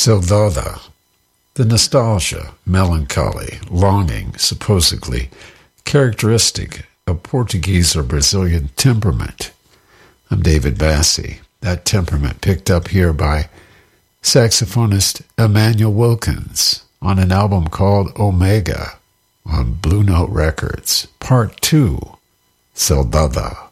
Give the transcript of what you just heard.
Saudade, the nostalgia, melancholy, longing, supposedly characteristic of Portuguese or Brazilian temperament. I'm David Bassi. That temperament picked up here by saxophonist Emmanuel Wilkins on an album called Omega on Blue Note Records, Part 2, Saudade.